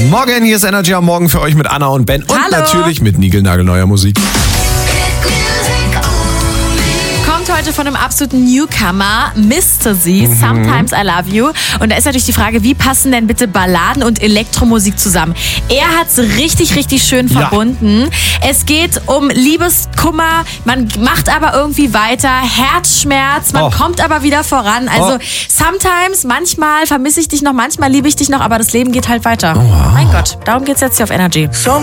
Morgen, hier ist Energy am Morgen für euch mit Anna und Ben und Hallo. natürlich mit niegelnagelneuer Musik. Kommt heute von einem absoluten Newcomer, Mr. Z, Sometimes I Love You. Und da ist natürlich die Frage, wie passen denn bitte Balladen und Elektromusik zusammen? Er hat's richtig, richtig schön verbunden. Es geht um Liebeskummer, man macht aber irgendwie weiter, Herzschmerz, man kommt aber wieder voran. Also sometimes, manchmal vermisse ich dich noch, manchmal liebe ich dich noch, aber das Leben geht halt weiter. Mein Gott, darum geht's jetzt hier auf Energy.